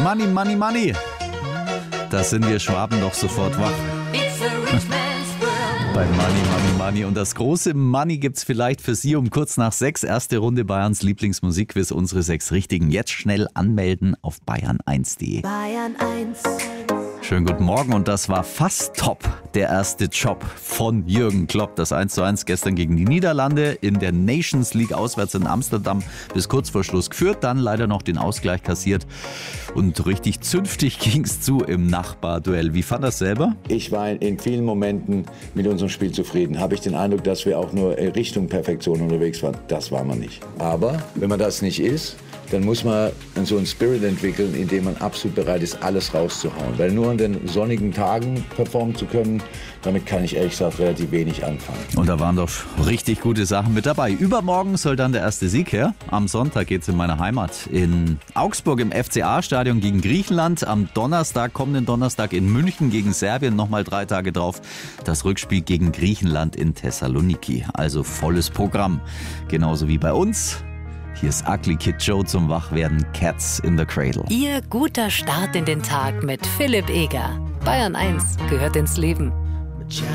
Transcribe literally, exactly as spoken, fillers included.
Money, Money, Money. Da sind wir Schwaben doch sofort wach. Bei Money, Money, Money. Und das große Money gibt's vielleicht für Sie um kurz nach sechs. Erste Runde Bayerns Lieblingsmusikquiz. Unsere sechs Richtigen. Jetzt schnell anmelden auf bayern eins punkt de. Bayern eins. Schönen guten Morgen und das war fast top, der erste Job von Jürgen Klopp. Das eins zu eins gestern gegen die Niederlande in der Nations League auswärts in Amsterdam bis kurz vor Schluss geführt, dann leider noch den Ausgleich kassiert und richtig zünftig ging's zu im Nachbarduell. Wie fand das selber? Ich war in vielen Momenten mit unserem Spiel zufrieden. Habe ich den Eindruck, dass wir auch nur Richtung Perfektion unterwegs waren. Das war man nicht. Aber wenn man das nicht ist, dann muss man so einen Spirit entwickeln, in dem man absolut bereit ist, alles rauszuhauen. Weil nur an den sonnigen Tagen performen zu können, damit kann ich ehrlich gesagt relativ wenig anfangen. Und da waren doch richtig gute Sachen mit dabei. Übermorgen soll dann der erste Sieg her. Am Sonntag geht's in meine Heimat in Augsburg im F C A-Stadion gegen Griechenland. Am Donnerstag, kommenden Donnerstag in München gegen Serbien. Nochmal drei Tage drauf das Rückspiel gegen Griechenland in Thessaloniki. Also volles Programm. Genauso wie bei uns. Hier ist Ugly Kid Joe zum Wachwerden, Cats in the Cradle. Ihr guter Start in den Tag mit Philipp Eger. Bayern eins gehört ins Leben.